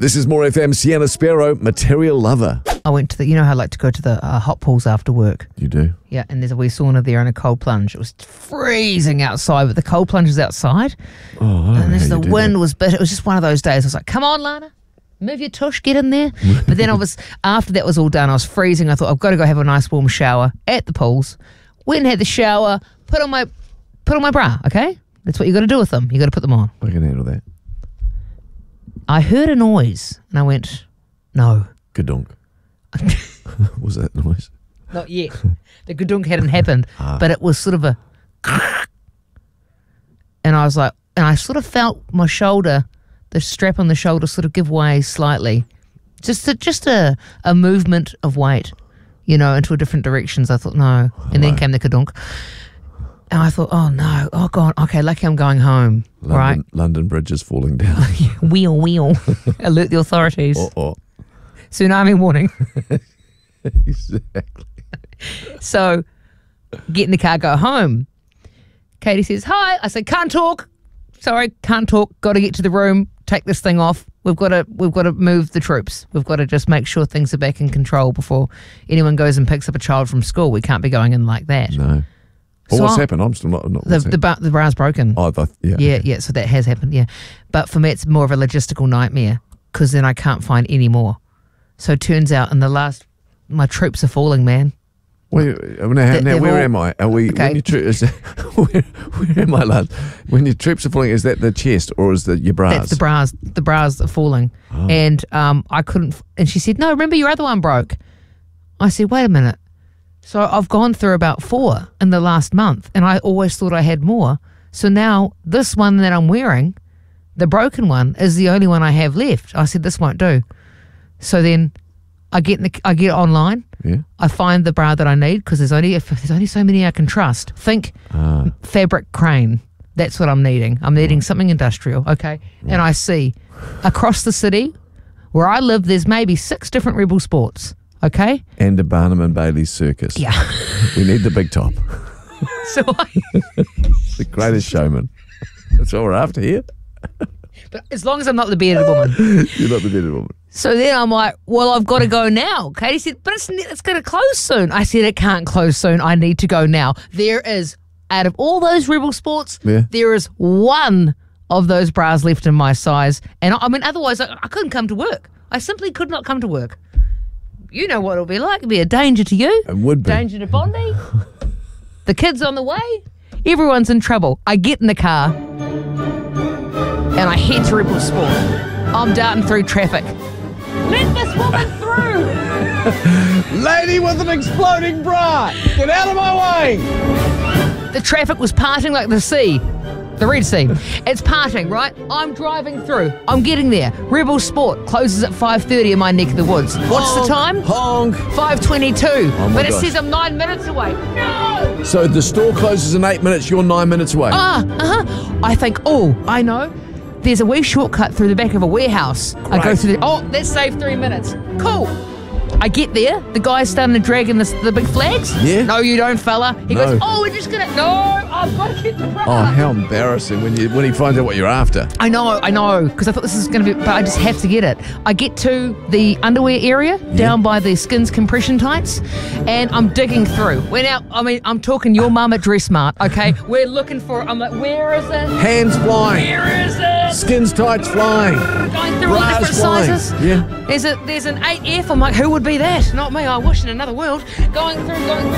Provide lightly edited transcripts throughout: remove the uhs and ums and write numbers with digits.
This is More FM, Sienna Sparrow, Material Lover. I went to you know how I like to go to the hot pools after work? You do? Yeah, and there's a wee sauna there and a cold plunge. It was freezing outside, but the cold plunge is outside. Oh, and as the wind was bit, it was just one of those days. I was like, come on, Lana, move your tush, get in there. But then after that was all done, I was freezing. I thought, I've got to go have a nice warm shower at the pools. Went and had the shower, put on my bra, okay? That's what you got to do with them. You got to put them on. I can handle that. I heard a noise, and I went, no. Gadunk. Was that noise? Not yet. The gadunk hadn't happened, but it was sort of a and I was like, and I sort of felt my shoulder, the strap on the shoulder sort of give way slightly. Just a movement of weight, into a different directions. I thought, no. And then came the gadunk. And I thought, oh no, oh God, okay, lucky I'm going home, right? London Bridge is falling down. Wheel. Alert the authorities. Tsunami warning. Exactly. So, get in the car, go home. Katie says, hi. I said, can't talk. Sorry, can't talk. Got to get to the room, take this thing off. We've got to move the troops. We've got to just make sure things are back in control before anyone goes and picks up a child from school. We can't be going in like that. No. Well, So what's happened? I'm still not the bra's broken. Oh, Yeah, so that has happened, yeah. But for me, it's more of a logistical nightmare because then I can't find any more. So it turns out my troops are falling, man. Where am I? Are we? Okay. Where am I, lad? When your troops are falling, is that the chest or is that your bras? That's the bras. The bras are falling. Oh. And I couldn't, and she said, no, remember your other one broke. I said, wait a minute. So I've gone through about 4 in the last month, and I always thought I had more. So now this one that I'm wearing, the broken one, is the only one I have left. I said, this won't do. So then I get online. Yeah. I find the bra that I need because there's only so many I can trust. Think fabric crane. That's what I'm needing. I'm needing something industrial. Okay. Yeah. And I see across the city where I live, there's maybe 6 different Rebel Sports. Okay. And a Barnum and Bailey circus. Yeah. We need the big top. So the greatest showman. That's all we're after here. But as long as I'm not the bearded woman. You're not the bearded woman. So then I'm like, well, I've got to go now. Katie said, but it's going to close soon. I said, it can't close soon. I need to go now. There is, out of all those Rebel Sports, there is one of those bras left in my size. And otherwise I couldn't come to work. I simply could not come to work. You know what it'll be like. It'll be a danger to you. It would be. Danger to Bondi. The kids on the way. Everyone's in trouble. I get in the car and I head to Rebel Sport. I'm darting through traffic. Let this woman through! Lady with an exploding bra! Get out of my way! The traffic was parting like the sea. The Red Sea. It's parting, right? I'm driving through. I'm getting there. Rebel Sport closes at 5:30 in my neck of the woods. What's the time? Honk! 5:22. But it gosh. says I'm 9 minutes away. No! So the store closes in 8 minutes, you're 9 minutes away. I think, I know. There's a wee shortcut through the back of a warehouse. Great. I go through let's save 3 minutes. Cool. I get there. The guy's starting to drag in the big flags. Yeah. No, you don't, fella. He No. goes, we're just going to... No, I've got to get the bra. Oh, how embarrassing when he finds out what you're after. I know, because I thought this is going to be... But I just have to get it. I get to the underwear area down by the Skins compression tights, and I'm digging through. We're now... I'm talking your mum at Dressmart, okay? We're looking for... I'm like, where is it? Hands flying. Where is it? Skins tights flying. Going through all the Bras different flying. sizes. Yeah. There's an 8F. I'm like, who would be that? Not me. I wish in another world. Going through.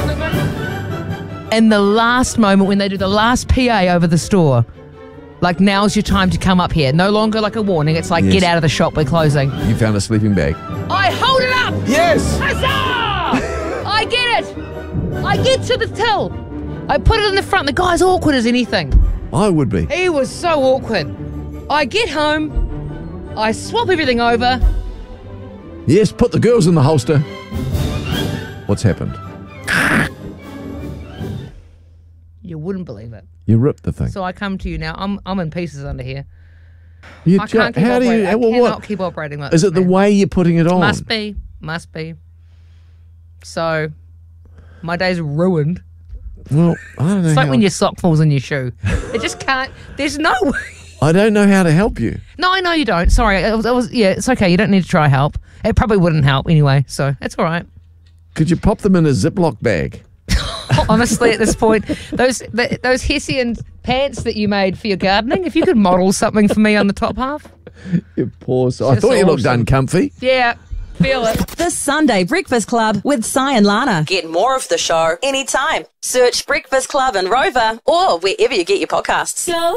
And the last moment when they do the last PA over the store, like, now's your time to come up here. No longer like a warning. It's like, get out of the shop. We're closing. You found a sleeping bag. I hold it up. Yes. Huzzah! I get it. I get to the till. I put it in the front. The guy's awkward as anything. I would be. He was so awkward. I get home. I swap everything over. Yes, put the girls in the holster. What's happened? You wouldn't believe it. You ripped the thing. So I come to you now. I'm in pieces under here. I cannot keep operating like Is this, it the man. way you're putting it on? Must be. So my day's ruined. Well, I don't know. It's like when your sock falls in your shoe. It just can't. There's no way. I don't know how to help you. No, I know you don't. Sorry. Yeah, it's okay. You don't need to try help. It probably wouldn't help anyway, so it's all right. Could you pop them in a Ziploc bag? Honestly, at this point, those Hessian pants that you made for your gardening, if you could model something for me on the top half. You poor soul. I thought you looked uncomfy. Yeah, feel it. The Sunday Breakfast Club with Si and Lana. Get more of the show anytime. Search Breakfast Club in Rover or wherever you get your podcasts. Go.